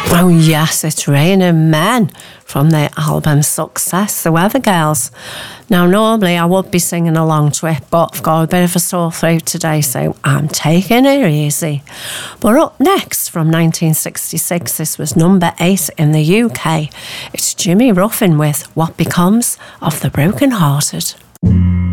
Oh yes, it's Raining Men from their album Success, the Weather Girls. Now normally I would be singing along to it, but I've got a bit of a sore throat today, so I'm taking it easy. But up next, from 1966, this was number 8 in the UK. It's Jimmy Ruffin with What Becomes of the Broken Hearted.